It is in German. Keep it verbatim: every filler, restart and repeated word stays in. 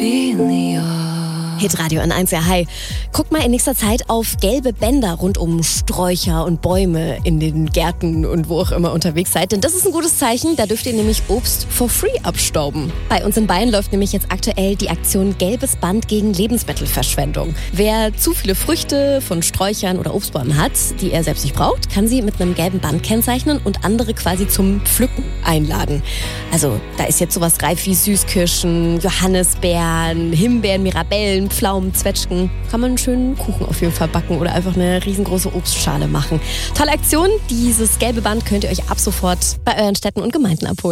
Hitradio N eins, ja hi. Guckt mal in nächster Zeit auf gelbe Bänder rund um Sträucher und Bäume in den Gärten und wo auch immer unterwegs seid. Denn das ist ein gutes Zeichen, da dürft ihr nämlich Obst for free abstauben. Bei uns in Bayern läuft nämlich jetzt aktuell die Aktion Gelbes Band gegen Lebensmittelverschwendung. Wer zu viele Früchte von Sträuchern oder Obstbäumen hat, die er selbst nicht braucht, kann sie mit einem gelben Band kennzeichnen und andere quasi zum Pflücken einladen. Also da ist jetzt sowas reif wie Süßkirschen, Johannisbeeren, Himbeeren, Mirabellen, Pflaumen, Zwetschgen. Kann man einen schönen Kuchen auf jeden Fall backen oder einfach eine riesengroße Obstschale machen. Tolle Aktion. Dieses gelbe Band könnt ihr euch ab sofort bei euren Städten und Gemeinden abholen.